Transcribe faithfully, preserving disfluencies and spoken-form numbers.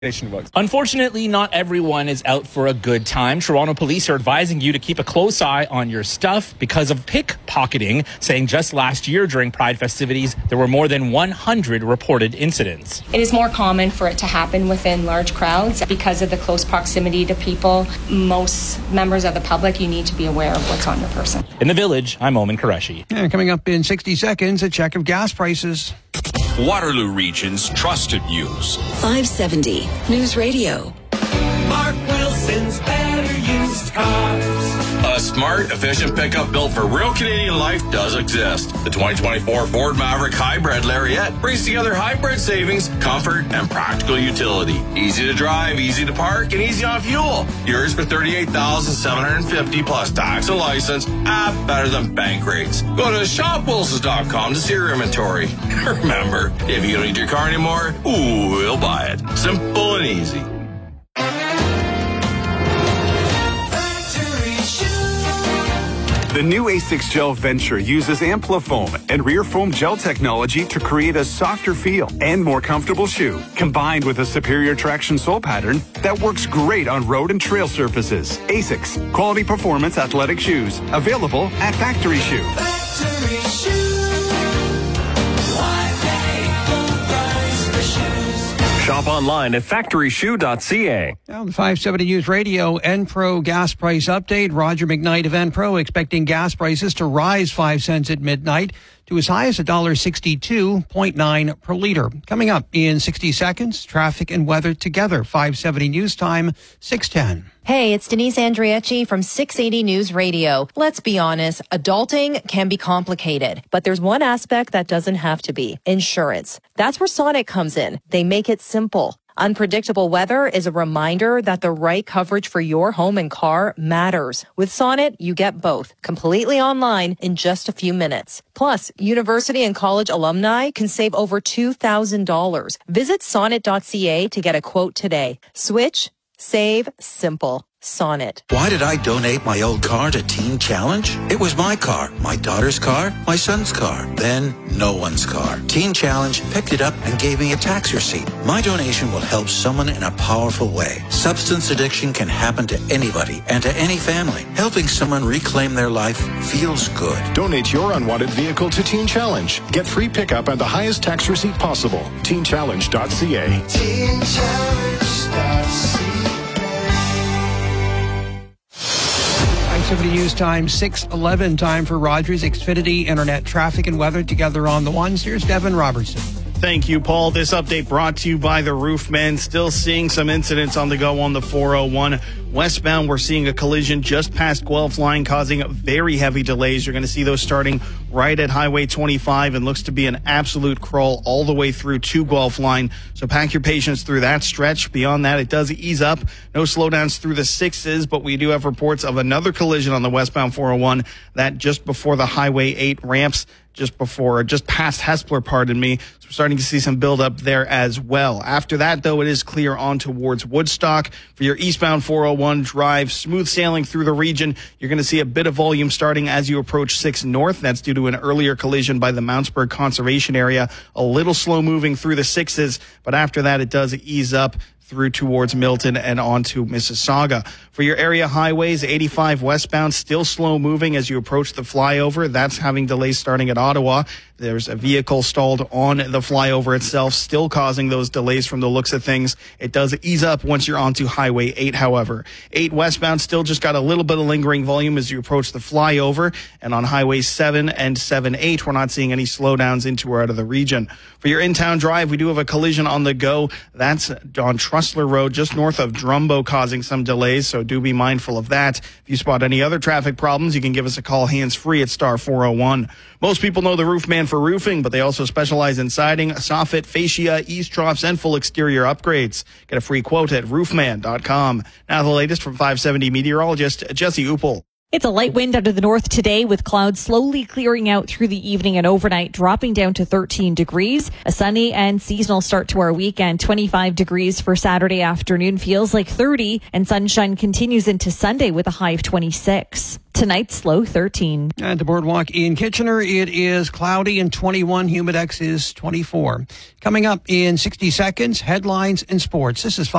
Unfortunately, not everyone is out for a good time. Toronto police are advising you to keep a close eye on your stuff because of pickpocketing, saying just last year during Pride festivities, there were more than one hundred reported incidents. It is more common for it to happen within large crowds because of the close proximity to people. Most members of the public, you need to be aware of what's on your person. In the Village, I'm Omen Qureshi. And coming up in sixty seconds, a check of gas prices. Waterloo Region's trusted news. five seventy News Radio. Mark Wilson's Better Used Cars. A smart, efficient pickup built for real Canadian life does exist. The twenty twenty-four Ford Maverick Hybrid Lariat brings together hybrid savings, comfort, and practical utility. Easy to drive, easy to park, and easy on fuel. Yours for thirty-eight thousand seven hundred fifty dollars plus tax and license. Ah, better than bank rates. Go to shop wilsons dot com to see your inventory. Remember, if you don't need your car anymore, ooh, we'll buy it. Simple and easy. The new A six Gel Venture uses Amplifoam and rear foam gel technology to create a softer feel and more comfortable shoe, combined with a superior traction sole pattern that works great on road and trail surfaces. A six, quality performance athletic shoes, available at Factory Shoe. Factory Shoe. Why pay full price for shoes? Shop online at factory shoe dot c a. Now, the five seventy News Radio Enpro gas price update. Roger McKnight of Enpro expecting gas prices to rise five cents at midnight to as high as one dollar sixty-two point nine per liter. Coming up in sixty seconds, traffic and weather together. five seventy News Time, six ten. Hey, it's Denise Andriecci from six eighty News Radio. Let's be honest, adulting can be complicated, but there's one aspect that doesn't have to be: insurance. That's where Sonnet comes in. They make it simple. Unpredictable weather is a reminder that the right coverage for your home and car matters. With Sonnet, you get both, completely online in just a few minutes. Plus, university and college alumni can save over two thousand dollars. Visit sonnet dot c a to get a quote today. Switch, save, simple. Sonnet. Why did I donate my old car to Teen Challenge? It was my car, my daughter's car, my son's car, then no one's car. Teen Challenge picked it up and gave me a tax receipt. My donation will help someone in a powerful way. Substance addiction can happen to anybody and to any family. Helping someone reclaim their life feels good. Donate your unwanted vehicle to Teen Challenge. Get free pickup and the highest tax receipt possible. teen challenge dot c a. teen challenge dot c a. seventy News Time, six eleven. Time for Rogers Xfinity Internet traffic and weather together on the ones. Here's Devin Robertson. Thank you, Paul. This update brought to you by the Roofman. Still seeing some incidents on the go on the four oh one. Westbound, we're seeing a collision just past Guelph Line causing very heavy delays. You're going to see those starting right at Highway twenty-five and looks to be an absolute crawl all the way through to Guelph Line. So pack your patience through that stretch. Beyond that, it does ease up. No slowdowns through the sixes, but we do have reports of another collision on the westbound four oh one, that just before the Highway eight ramps, just before, just past Hespeler, pardon me. So we're starting to see some buildup there as well. After that, though, it is clear on towards Woodstock. For your eastbound four oh one drive, smooth sailing through the region. You're going to see a bit of volume starting as you approach six North. That's due to an earlier collision by the Mountsburg Conservation Area. A little slow moving through the sixes, but after that, it does ease up through towards Milton and onto Mississauga. For your area highways, eighty-five westbound, still slow moving as you approach the flyover. That's having delays starting at Ottawa. There's a vehicle stalled on the flyover itself, still causing those delays from the looks of things. It does ease up once you're onto Highway eight, however. eight westbound still just got a little bit of lingering volume as you approach the flyover. And on Highway seven and seven eight, we're not seeing any slowdowns into or out of the region. For your in-town drive, we do have a collision on the go. That's on Trustler Road, just north of Drumbo, causing some delays, so do be mindful of that. If you spot any other traffic problems, you can give us a call hands-free at star four oh one. Most people know the Roofman for roofing, but they also specialize in siding, soffit, fascia, eaves troughs, and full exterior upgrades. Get a free quote at roofman dot com. Now the latest from five seventy meteorologist Jesse Uppel. It's a light wind out of the north today, with clouds slowly clearing out through the evening and overnight, dropping down to thirteen degrees. A sunny and seasonal start to our weekend. twenty-five degrees for Saturday afternoon, feels like thirty, and sunshine continues into Sunday with a high of twenty-six. Tonight's low thirteen. And to Boardwalk in Kitchener, it is cloudy and twenty-one. Humidex is twenty-four. Coming up in sixty seconds, headlines and sports. This is